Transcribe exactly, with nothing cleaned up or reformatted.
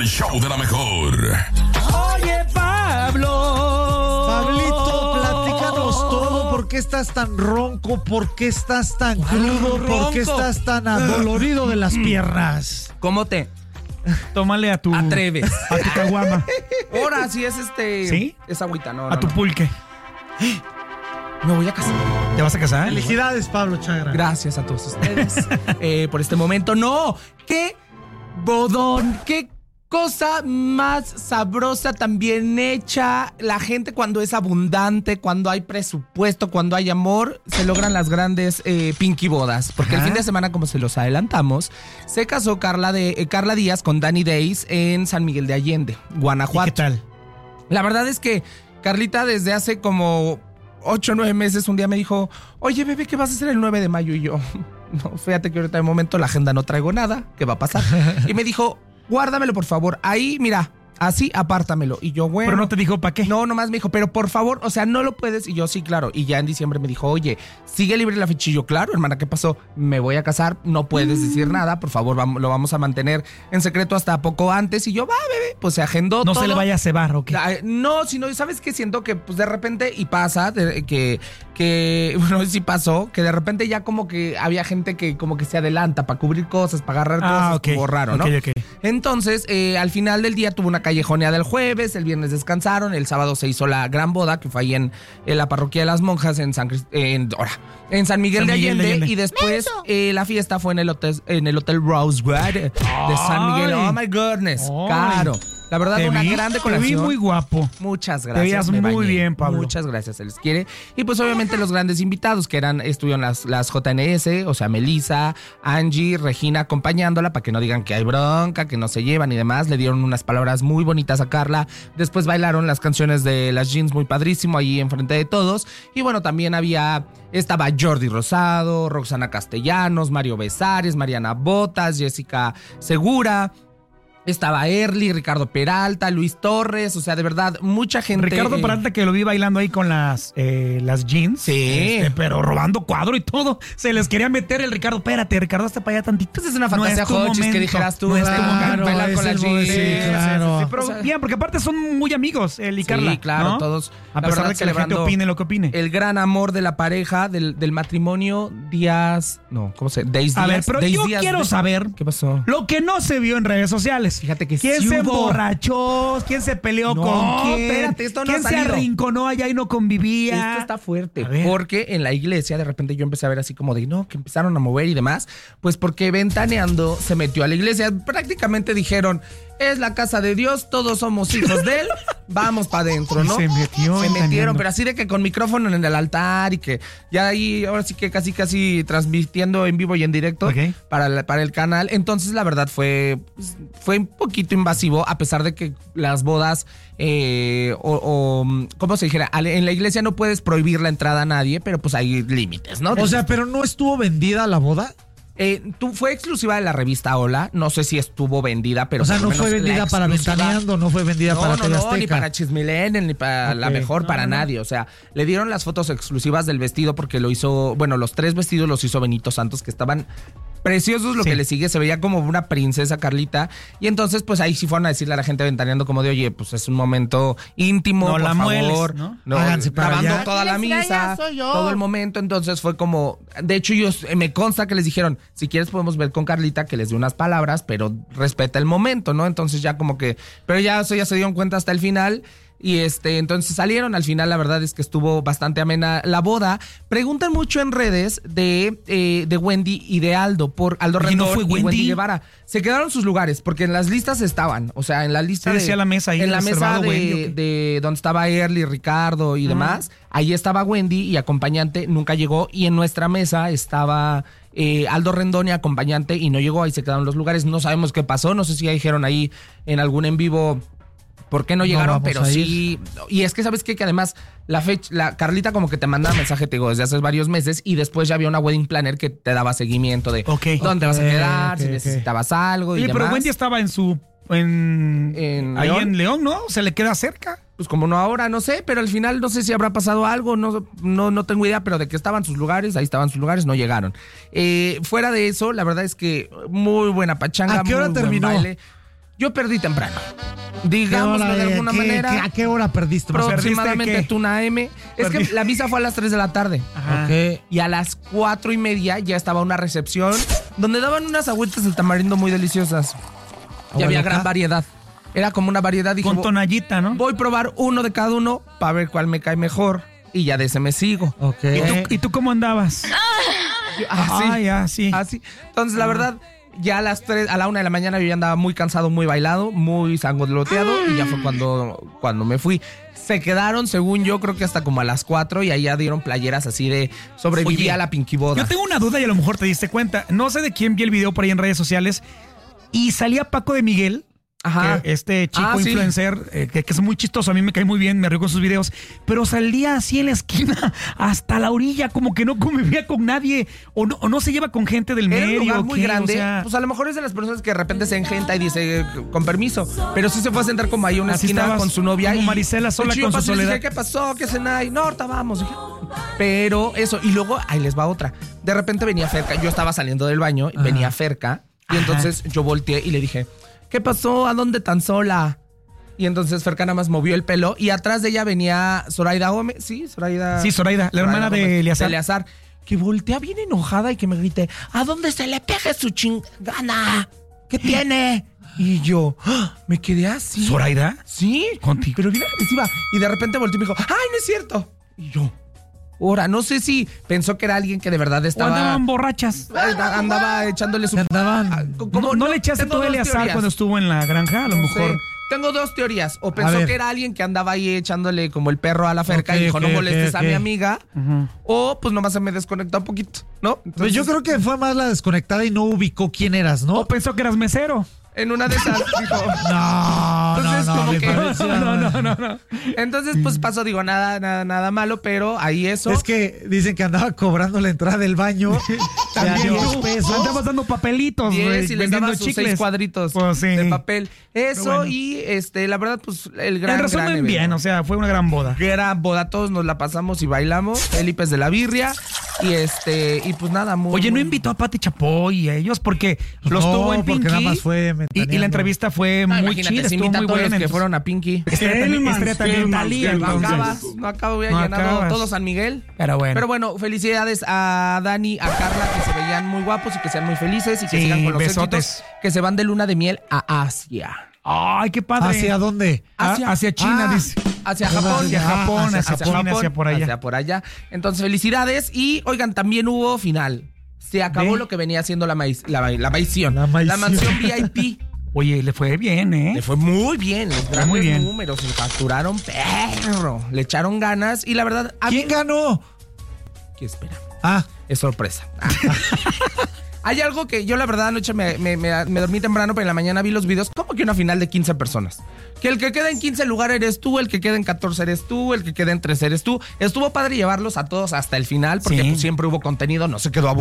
show de la mejor. Oye, Pablo. Pablito, platícanos todo. ¿Por qué estás tan ronco? ¿Por qué estás tan crudo? ronco? ¿Por qué estás tan adolorido de las piernas? ¿Cómo te Tómale a tu... atreves? A tu caguama. Ahora sí es este... ¿Sí? Es agüita, no, A no, tu no. pulque. Me voy a casar. ¿Te vas a casar? Felicidades, Pablo Chagra. Gracias a todos ustedes eh, por este momento. ¡No! ¡Qué bodón! ¡Qué cosa más sabrosa, también hecha! La gente, cuando es abundante, cuando hay presupuesto, cuando hay amor, se logran las grandes eh, pinky bodas. Porque Ajá. el fin de semana, como se los adelantamos, se casó Carla, de, eh, Carla Díaz con Danny Days en San Miguel de Allende, ¿Y Guanajuato. qué tal? La verdad es que Carlita, desde hace como ocho o nueve meses, un día me dijo: oye, bebé, ¿qué vas a hacer el nueve de mayo? Y yo, no, fíjate que ahorita de momento la agenda no traigo nada, ¿qué va a pasar? Y me dijo: guárdamelo, por favor, ahí, mira, así, apártamelo. Y yo, bueno. Pero no te dijo para qué. No, nomás me dijo, pero por favor, o sea, no lo puedes. Y yo, sí, claro. Y ya en diciembre me dijo: oye, sigue libre la fecha. Y yo, claro, hermana, ¿qué pasó? Me voy a casar, no puedes decir nada, por favor, vamos, lo vamos a mantener en secreto hasta poco antes. Y yo, va, bebé, pues se agendó No todo. se le vaya a cebar, ¿o qué? Ay, no, sino, ¿sabes qué? Siento que pues de repente, y pasa, de- que, que, bueno, sí pasó, que de repente ya como que había gente que como que se adelanta para cubrir cosas, para agarrar Ah, cosas, ok. como raro, ¿no? Ok, ok. Entonces, eh, al final del día tuvo una callejoneada el jueves, el viernes descansaron, el sábado se hizo la gran boda, que fue ahí en, en la parroquia de las monjas en San, Crist- en, ahora, en San Miguel, San de, Miguel de Allende, Allende. y después eh, la fiesta fue en el hotel, en el hotel Rosewood de San Miguel. Ay. Oh my goodness, Ay. claro. La verdad, Te una vi, gran te decoración. vi muy guapo. Muchas Te gracias. veías me muy bañé. bien, Pablo. Muchas gracias, se les quiere. Y pues obviamente los grandes invitados que eran, estuvieron las, las J N S, o sea, Melissa, Angie, Regina acompañándola para que no digan que hay bronca, que no se llevan y demás. Le dieron unas palabras muy bonitas a Carla. Después bailaron las canciones de las Jeans muy padrísimo ahí enfrente de todos. Y bueno, también había, estaba Jordi Rosado, Roxana Castellanos, Mario Besares, Mariana Botas, Jessica Segura. Estaba Erly, Ricardo Peralta, Luis Torres, o sea, de verdad, mucha gente. Ricardo eh, Peralta, que lo vi bailando ahí con las, eh, las jeans. Sí. Este, pero robando cuadro y todo. Se les quería meter el Ricardo. Espérate, Ricardo, hasta para allá tantito. Pues es una fantasía tu Hochis, que momento. dijeras tú, No es este, tu momento. bailar con es la el momento, Jeans. sí, claro. Sí, pero O sea, bien, porque aparte son muy amigos, él y Carla. Sí, claro, ¿no? todos. A la pesar verdad, de que la gente celebrando opine lo que opine. El gran amor de la pareja, del, del matrimonio, Díaz. No, ¿cómo se? Days A ver, Díaz. pero Days yo Díaz quiero de- saber ¿Qué pasó? lo que no se vio en redes sociales. Fíjate que ¿Quién sí se hubo. emborrachó? ¿Quién se peleó No, con quién? espérate, esto no ¿Quién ha se salido. arrinconó allá y no convivía? Esto está fuerte, A ver. porque en la iglesia de repente yo empecé a ver así como de, no, que empezaron a mover y demás, pues porque Ventaneando se metió a la iglesia, prácticamente dijeron, es la casa de Dios, todos somos hijos de él, vamos para adentro, ¿no? Se metió Se Ventaneando. metieron, pero así de que con micrófono en el altar y que ya ahí, ahora sí que casi casi transmitiendo en vivo y en directo Ok. para, la- para el canal, entonces la verdad fue, pues, fue un poquito invasivo, a pesar de que las bodas, eh, o, o, ¿cómo se dijera? Ale- En la iglesia no puedes prohibir la entrada a nadie, pero pues hay límites, ¿no? O sea, pero no estuvo vendida la boda. Eh, tú, fue exclusiva de la revista Hola, no sé si estuvo vendida, pero O sea, por lo no fue menos la vendida para exclusiva- Ventaneando, no fue vendida no, para no, T V no, Azteca. ni para Chismilenel, ni para la Ok. mejor, No, para no. nadie. O sea, le dieron las fotos exclusivas del vestido porque lo hizo, bueno, los tres vestidos los hizo Benito Santos, que estaban preciosos. Lo Sí. que le sigue, se veía como una princesa Carlita. Y entonces, pues ahí sí fueron a decirle a la gente Ventaneando como de, oye, pues es un momento íntimo, No por la favor. mueles, ¿no? Háganse para grabando allá. toda la Aquí les misa, soy yo. todo el momento. Entonces fue como, de hecho, ellos, eh, me consta que les dijeron, si quieres podemos ver con Carlita, que les dio unas palabras, pero respeta el momento, ¿no? Entonces ya como que, pero ya eso ya se dieron cuenta hasta el final. Y este, entonces salieron. Al final, la verdad es que estuvo bastante amena la boda. Preguntan mucho en redes de, eh, de Wendy y de Aldo, por Aldo Oye, ¿no Rendón fue y Wendy? Wendy Guevara. Se quedaron sus lugares, porque en las listas estaban. O sea, en la lista Sí, de. decía la mesa ahí, en la mesa reservado de, Wendy, ¿o qué? de donde estaba Early, Ricardo y demás. Ahí estaba Wendy y acompañante nunca llegó. Y en nuestra mesa estaba eh, Aldo Rendón y acompañante y no llegó. Ahí se quedaron los lugares. No sabemos qué pasó. No sé si ya dijeron ahí en algún en vivo por qué no llegaron, vamos pero a ir. sí. Y es que, ¿sabes qué? Que además la fecha, la Carlita como que te manda mensaje, te digo, desde hace varios meses, y después ya había una wedding planner que te daba seguimiento de Ok. dónde vas a Ok, quedar, ok, si ok. necesitabas algo y Oye, pero demás. Wendy estaba en su... En, En ahí León. en León, ¿no? Se le queda cerca. Pues como no ahora, no sé, pero al final no sé si habrá pasado algo, no, no, no tengo idea, pero de que estaban sus lugares, ahí estaban sus lugares, no llegaron. Eh, fuera de eso, la verdad es que muy buena pachanga. ¿A qué hora muy buen terminó? baile. Yo perdí temprano. Digamos de alguna ¿Qué, manera. qué, ¿A qué hora perdiste? más o menos? Aproximadamente una A M. Es que la misa fue a las tres de la tarde. Ajá. Ok. Y a las cuatro y media ya estaba una recepción donde daban unas agüitas de tamarindo muy deliciosas. Y ¿Agua había loca? gran variedad. Era como una variedad. Dije, Con tonallita, ¿no? voy a probar uno de cada uno para ver cuál me cae mejor. Y ya de ese me sigo. Ok. ¿Y tú, y tú cómo andabas? Yo- así, Ah, ya, sí. así. Entonces, la verdad, ya a las tres, a la una de la mañana yo ya andaba muy cansado, muy bailado, muy sangoloteado. Y ya fue cuando, cuando me fui. Se quedaron, según yo, creo que hasta como a las cuatro. Y ahí ya dieron playeras así de sobreviví Oye, a la Pinky Boda. Yo tengo una duda y a lo mejor te diste cuenta. No sé de quién vi el video por ahí en redes sociales. Y salía Paco de Miguel. Ajá. Que este chico Ah, sí. influencer, eh, que, que es muy chistoso, a mí me cae muy bien, me río con sus videos, pero salía así en la esquina, hasta la orilla, como que no convivía con nadie, o no, o no se lleva con gente del Era un medio. lugar ¿o muy qué? grande. O sea, Pues a lo mejor es de las personas que de repente se engenta y dice, con permiso. Pero sí se fue a sentar como ahí a una Así esquina estabas con su novia. como y Marisela sola de hecho, yo con su pasé y les soledad. dije, ¿qué pasó? ¿Qué cena hay? No, ahorita vamos. Dije, pero eso. Y luego, ahí les va otra. De repente venía Ferca. Yo estaba saliendo del baño, Ajá. venía Ferca. Y Ajá. entonces yo volteé y le dije, ¿qué pasó? ¿A dónde tan sola? Y entonces Ferca nada más movió el pelo. Y atrás de ella venía Zoraida Gómez. Sí, Zoraida. Sí, Zoraida, la hermana de Gómez, Eleazar. de Eleazar. Que voltea bien enojada y que me grite, ¿a dónde se le pegue su chingana? ¿Qué tiene? Y yo, ¡ah! Me quedé así. ¿Zoraida? Sí, Contigo. pero bien agresiva. Y de repente volteó y me dijo, ¡ay, no es cierto! Y yo, ahora, no sé si pensó que era alguien que de verdad O estaba... andaban borrachas. eh, andaba echándole su... ¿Qué andaban? Ah, como- ¿No, no le echaste tengo todo dos Eleazar teorías. cuando estuvo en la granja? A lo No mejor. sé. Tengo dos teorías. O pensó ver. que era alguien que andaba ahí echándole como el perro a la Ferca Ok, y dijo, ok, no molestes ok, a ok. mi amiga. Ujú. O pues nomás se me desconectó un poquito, ¿no? Pues yo creo que fue más la desconectada y no ubicó quién eras, ¿no? O pensó que eras mesero. En una de esas dijo... No, Entonces, no, no, como me que- parece- No, no, no, no. Entonces, pues pasó, digo, nada, nada, nada malo, pero ahí eso. Es que dicen que andaba cobrando la entrada del baño. También de a diez tú. pesos. Andabas dando papelitos, diez güey, y les vendiendo daba sus chicles. seis cuadritos Pues sí. de papel. Eso Pero bueno. y este, la verdad, pues el gran, En gran resumen, evento. bien, o sea, fue una gran boda. Gran boda, todos nos la pasamos y bailamos. Felipe es de la birria. Y este, y pues nada, muy. Oye, no muy- invitó a Pati Chapoy y a ellos porque los No, tuvo en porque Pinky. nada más fue y, y mentaneando. la entrevista fue No, muy imagínate, chida, se estuvo invita muy a todos buena. los que entonces- fueron a Pinky. Estaría también, estaría también Hellman's, Talía, Hellman's, No entonces. acabas, no acabo, hubiera No llenado acabas. todo San Miguel. Pero bueno. Pero bueno, felicidades a Dani, a Carla, que se veían muy guapos y que sean muy felices y que Sí, sigan con los besotes. éxitos, que se van de luna de miel a Asia. Ay, qué padre. ¿Hacia dónde? Ah, Hacia- hacia China, Ah. dice. Hacia Hacia Japón. Japón, hacia hacia China, hacia por allá. Hacia por allá. Entonces, felicidades. Y, oigan, también hubo final. Se acabó ¿De? lo que venía siendo la, maíz, la, ma- la maisión. La maisión. mansión V I P. Oye, le fue bien, ¿eh? Le fue muy bien. Les grandes muy bien. números. Se facturaron perro. Le echaron ganas. Y la verdad... a ¿Quién mí- ganó? ¿Qué espera? Ah, Es sorpresa. Ah. Hay algo que yo la verdad anoche me, me, me- me dormí temprano, pero en la mañana vi los videos. ¿Cómo que una final de quince personas? Que el que queda en quince lugar eres tú, el que queda en catorce eres tú, el que queda en trece eres tú. Estuvo padre llevarlos a todos hasta el final porque Sí. pues, siempre hubo contenido, no se quedó aburrido.